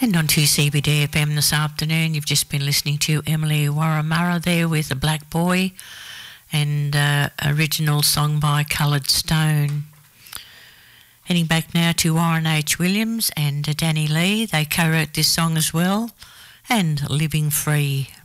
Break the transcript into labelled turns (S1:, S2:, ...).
S1: And on 2CBD FM this afternoon, you've just been listening to Emily Warramurra there with The Black Boy and original song by Coloured Stone. Heading back now to Warren H. Williams and Danny Lee. They co-wrote this song as well, and Living Free.